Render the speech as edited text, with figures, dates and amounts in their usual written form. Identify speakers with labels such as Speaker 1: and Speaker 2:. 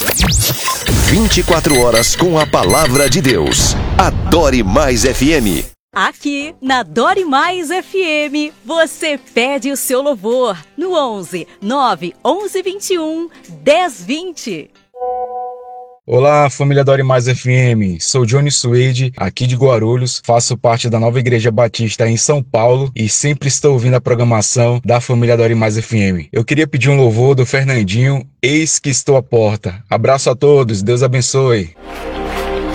Speaker 1: 24 horas com a palavra de Deus. Adore Mais FM.
Speaker 2: Aqui na Adore Mais FM, você pede o seu louvor no 11 9 11 21 10 20.
Speaker 3: Olá, família Adore Mais FM. Sou Johnny Suede, aqui de Guarulhos. Faço parte da Nova Igreja Batista em São Paulo e sempre estou ouvindo a programação da família Adore Mais FM. Eu queria pedir um louvor do Fernandinho, Eis que Estou à Porta. Abraço a todos, Deus abençoe.